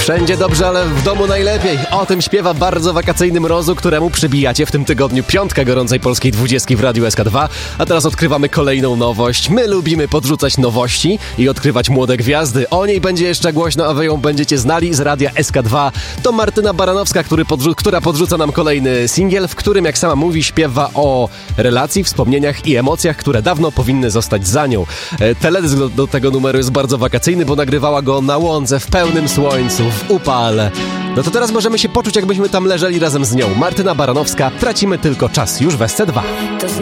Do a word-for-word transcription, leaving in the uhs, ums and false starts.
Wszędzie dobrze, ale w domu najlepiej. O tym śpiewa bardzo wakacyjny Mrozu, któremu przybijacie w tym tygodniu piątka gorącej polskiej dwudziestki w Radiu S K dwa. A teraz odkrywamy kolejną nowość. My lubimy podrzucać nowości i odkrywać młode gwiazdy. O niej będzie jeszcze głośno, a wy ją będziecie znali z Radia S K dwa. To Martyna Baranowska, który podrzu- która podrzuca nam kolejny singiel, w którym, jak sama mówi, śpiewa o relacji, wspomnieniach i emocjach, które dawno powinny zostać za nią. E, teledysk do, do tego numeru jest bardzo wakacyjny, bo nagrywała go na łące, w pełnym słońcu, w upale. No to teraz możemy się poczuć, jakbyśmy tam leżeli razem z nią. Martyna Baranowska, tracimy tylko czas już w S C dwa.